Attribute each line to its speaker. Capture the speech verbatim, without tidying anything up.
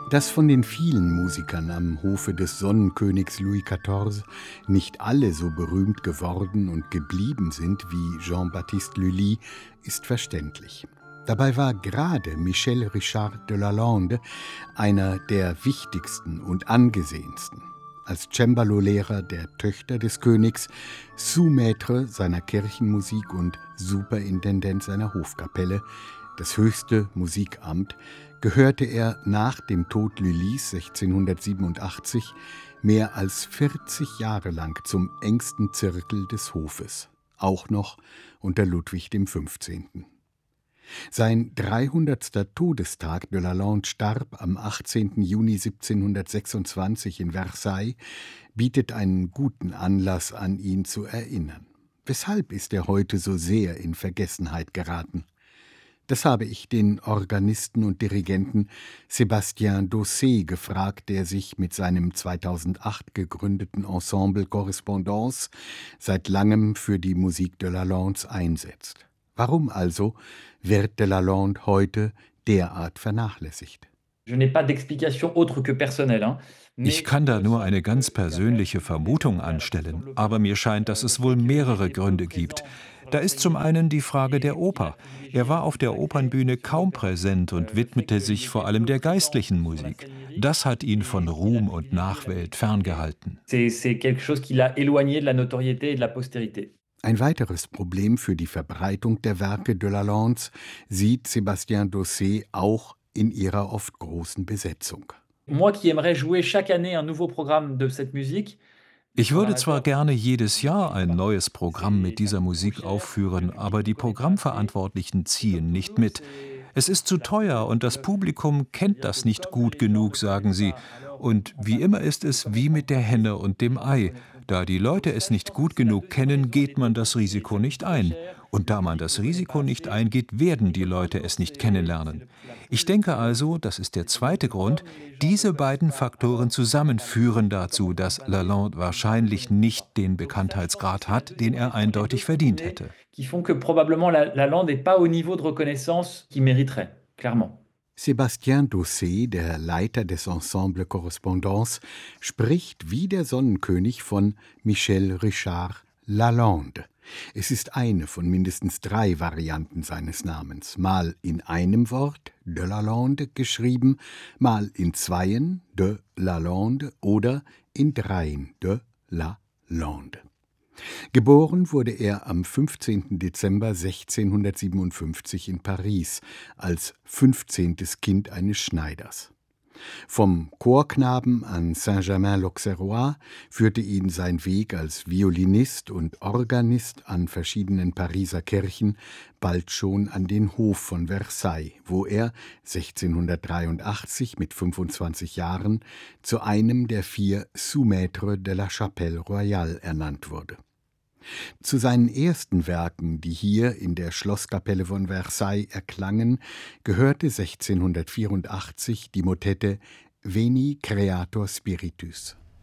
Speaker 1: Dass von den vielen Musikern am Hofe des Sonnenkönigs Louis Quatorze nicht alle so berühmt geworden und geblieben sind wie Jean-Baptiste Lully, ist verständlich. Dabei war gerade Michel Richard de Lalande einer der wichtigsten und angesehensten. Als Cembalo-Lehrer der Töchter des Königs, Sous-Maître seiner Kirchenmusik und Superintendent seiner Hofkapelle, das höchste Musikamt, gehörte er nach dem Tod Lullys sechzehnhundertsiebenundachtzig mehr als vierzig Jahre lang zum engsten Zirkel des Hofes, auch noch unter Ludwig dem Fünfzehnten. Sein dreihundertster Todestag, de Lalande starb am achtzehnten Juni siebzehnhundertsechsundzwanzig in Versailles, bietet einen guten Anlass, an ihn zu erinnern. Weshalb ist er heute so sehr in Vergessenheit geraten? Das habe ich den Organisten und Dirigenten Sébastien Dossé gefragt, der sich mit seinem zweitausendacht gegründeten Ensemble Correspondance seit langem für die Musik de Lalandes einsetzt. Warum also wird de Lalande heute derart vernachlässigt?
Speaker 2: Ich kann da nur eine ganz persönliche Vermutung anstellen, aber mir scheint, dass es wohl mehrere Gründe gibt. Da ist zum einen die Frage der Oper. Er war auf der Opernbühne kaum präsent und widmete sich vor allem der geistlichen Musik. Das hat ihn von Ruhm und Nachwelt ferngehalten.
Speaker 1: Ein weiteres Problem für die Verbreitung der Werke de Lalandes sieht Sébastien Dossé auch in ihrer oft großen Besetzung.
Speaker 2: Ich würde zwar gerne jedes Jahr ein neues Programm mit dieser Musik aufführen, aber die Programmverantwortlichen ziehen nicht mit. Es ist zu teuer und das Publikum kennt das nicht gut genug, sagen sie. Und wie immer ist es wie mit der Henne und dem Ei. Da die Leute es nicht gut genug kennen, geht man das Risiko nicht ein. Und da man das Risiko nicht eingeht, werden die Leute es nicht kennenlernen. Ich denke also, das ist der zweite Grund, diese beiden Faktoren zusammen führen dazu, dass Lalande wahrscheinlich nicht den Bekanntheitsgrad hat, den er eindeutig verdient hätte.
Speaker 1: Sébastien Dossé, der Leiter des Ensemble Correspondance, spricht wie der Sonnenkönig von Michel Richard Lalande. Es ist eine von mindestens drei Varianten seines Namens, mal in einem Wort, de Lalande, geschrieben, mal in zweien, de Lalande, oder in dreien, de la Lande. Geboren wurde er am fünfzehnten Dezember sechzehnhundertsiebenundfünfzig in Paris als fünfzehntes Kind eines Schneiders. Vom Chorknaben an Saint-Germain-l'Auxerrois führte ihn sein Weg als Violinist und Organist an verschiedenen Pariser Kirchen bald schon an den Hof von Versailles, wo er sechzehnhundertdreiundachtzig mit fünfundzwanzig Jahren zu einem der vier Sous-Maîtres de la Chapelle Royale ernannt wurde. Zu seinen ersten Werken, die hier in der Schlosskapelle von Versailles erklangen, gehörte sechzehnhundertvierundachtzig die Motette Veni Creator Spiritus.